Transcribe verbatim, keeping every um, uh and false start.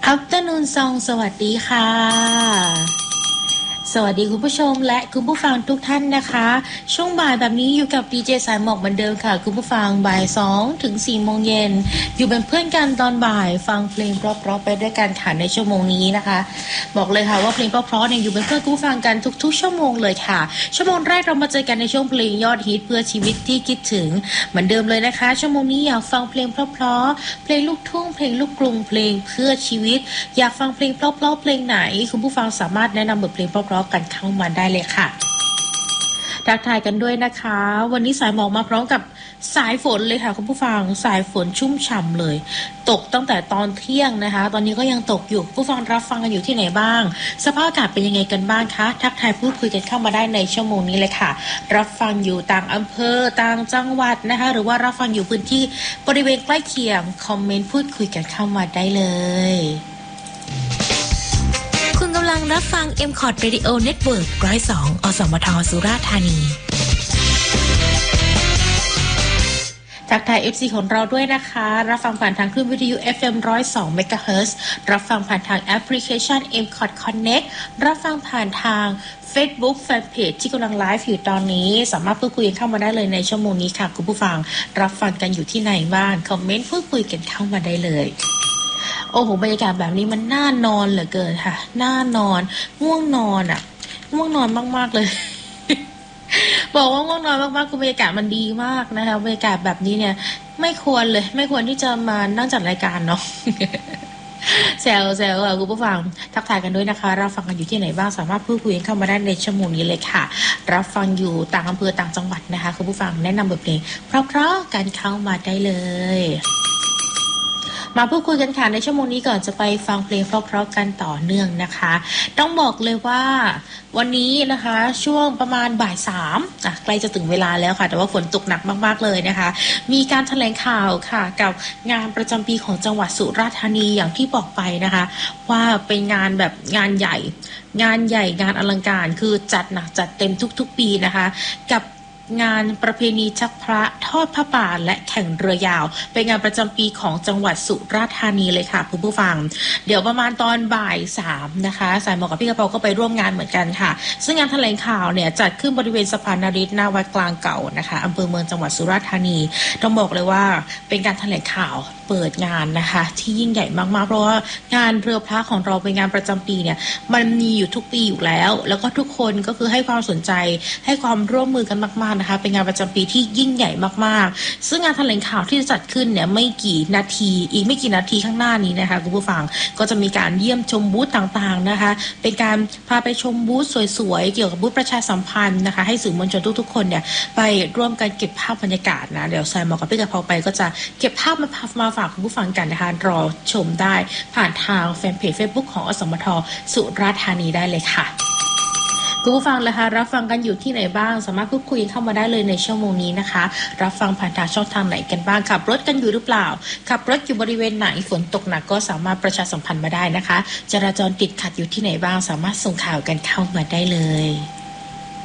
Afternoon Song สวัสดีค่ะสวัสดีคุณผู้ชมและคุณผู้ฟังทุกท่านนะคะช่วงบ่ายแบบนี้อยู่กับดีเจสายหมอกเหมือนเดิมค่ะคุณผู้ฟังบ่ายสองถึงสี่โมงเย็นอยู่เป็นเพื่อนกันตอนบ่ายฟังเพลงเพราะๆไปด้วยกันค่ะในชั่วโมงนี้นะคะบอกเลยค่ะว่าเพลงเพราะๆเนี่ยอยู่เป็นเพื่อนคุณผู้ฟังกันทุกๆชั่วโมงเลยค่ะชั่วโมงแรกเรามาเจอกันในช่วงเพลงยอดฮิตเพื่อชีวิตที่คิดถึงเหมือนเดิมเลยนะคะชั่วโมงนี้อยากฟังเพลงเพราะๆเพลงลูกทุ่งเพลงลูกกรุงเพลงเพื่อชีวิตอยากฟังเพลงเพราะๆเพลงไหนคุณผู้ฟังสามารถแนะนำบทเพลงเพราะๆกันเข้ามาได้เลยค่ะทักทายกันด้วยนะคะวันนี้สายหมอกมาพร้อมกับสายฝนเลยค่ะคุณผู้ฟังสายฝนชุ่มฉ่ำเลยตกตั้งแต่ตอนเที่ยงนะคะตอนนี้ก็ยังตกอยู่ผู้ฟังรับฟังกันอยู่ที่ไหนบ้างสภาพอากาศเป็นยังไงกันบ้างคะทักทายพูดคุยกันเข้ามาได้ในชั่วโมงนี้เลยค่ะรับฟังอยู่ต่างอำเภอต่างจังหวัดนะคะหรือว่ารับฟังอยู่พื้นที่บริเวณใกล้เคียงคอมเมนต์พูดคุยกันเข้ามาได้เลยคุณกำลังรับฟัง เอ็ม คอร์ด Radio Network หนึ่งศูนย์สอง อสมท สุราษฎร์ธานีทักทาย เอฟ ซี ของเราด้วยนะคะรับฟังผ่านทางคลื่นวิทยุ เอฟ เอ็ม หนึ่งศูนย์สอง เมกะเฮิรตซ์ รับฟังผ่านทางแอปพลิเคชัน เอ็ม คอร์ด Connect รับฟังผ่านทาง Facebook Fanpage ที่กำลังไลฟ์อยู่ตอนนี้สามารถพูดคุยกันเข้ามาได้เลยในชั่วโมงนี้ค่ะคุณผู้ฟังรับฟังกันอยู่ที่ไหนบ้างคอมเมนต์พูดคุยกันเข้ามาได้เลยโอ้โหบรรยากาศแบบนี้มันน่านอนเหลือเกินค่ะน่านอนง่วงนอนอ่ะง่วงนอนมากๆเลยบอกว่าง่วงนอนมากๆคือบรรยากาศมันดีมากนะคะบรรยากาศแบบนี้เนี่ยไม่ควรเลยไม่ควรที่จะมานั่งจัดรายการเนาะแซวแซวค่ะคุณผู้ฟังทักทายกันด้วยนะคะรับฟังกันอยู่ที่ไหนบ้างสามารถพูดคุยกันเข้ามาได้ในชั่วโมงนี้เลยค่ะรับฟังอยู่ต่างอำเภอต่างจังหวัดนะคะคุณผู้ฟังแนะนำบทเพลงเพราะๆกันเข้ามาได้เลยมาพูดคุยกันค่ะในชั่วโมงนี้ก่อนจะไปฟังเพลงเพราะๆกันต่อเนื่องนะคะต้องบอกเลยว่าวันนี้นะคะช่วงประมาณบ่ายสามอ่ะใกล้จะถึงเวลาแล้วค่ะแต่ว่าฝนตกหนักมากๆเลยนะคะมีการแถลงข่าวค่ะกับงานประจำปีของจังหวัดสุราษฎร์ธานีอย่างที่บอกไปนะคะว่าเป็นงานแบบงานใหญ่งานใหญ่งานอลังการคือจัดหนักจัดเต็มทุกๆปีนะคะกับงานประเพณีชักพระทอดผ้าป่าและแข่งเรือยาวเป็นงานประจำปีของจังหวัดสุราษฎร์ธานีเลยค่ะคุณผู้ฟังเดี๋ยวประมาณตอนบ่ายสามนะคะสายหมอกกับพี่กระเปาก็ไปร่วมงานเหมือนกันค่ะซึ่งงานแถลงข่าวเนี่ยจัดขึ้นบริเวณสะพานนฤทธิ์หน้าวัดกลางเก่านะคะอำเภอเมืองจังหวัดสุราษฎร์ธานีต้องบอกเลยว่าเป็นการแถลงข่าวเปิดงานนะคะที่ยิ่งใหญ่มากๆเพราะว่างานเรือพระของเราเป็นงานประจำปีเนี่ยมันมีอยู่ทุกปีอยู่แล้วแล้วก็ทุกคนก็คือให้ความสนใจให้ความร่วมมือกันมากๆนะคะเป็นงานประจำปีที่ยิ่งใหญ่มากๆซึ่งงานแถลงข่าวที่จะจัดขึ้นเนี่ยไม่กี่นาทีอีกไม่กี่นาทีข้างหน้านี้นะคะคุณผู้ฟังก็จะมีการเยี่ยมชมบูธต่างๆนะคะเป็นการพาไปชมบูธสวยๆเกี่ยวกับบูธประชาสัมพันธ์นะคะให้สื่อมวลชนทุกๆคนเนี่ยไปร่วมกันเก็บภาพบรรยากาศนะเดี๋ยวสายหมอกกับพี่กระเพาไปก็จะเก็บภาพมามาฝากคุณผู้ฟังกันนะคะรอชมได้ผ่านทางแฟนเพจ Facebook ของอสมทสุราษฎร์ธานีได้เลยค่ะคุณผู้ฟังนะคะรับฟังกันอยู่ที่ไหนบ้างสามารถพูดคุยเข้ามาได้เลยในชั่วโมงนี้นะคะรับฟังผ่านทางช่องทางไหนกันบ้างขับรถกันอยู่หรือเปล่าขับรถอยู่บริเวณไหนฝนตกหนักก็สามารถประชาสัมพันธ์มาได้นะคะจราจรติดขัดอยู่ที่ไหนบ้างสามารถส่งข่าวกันเข้ามาได้เลย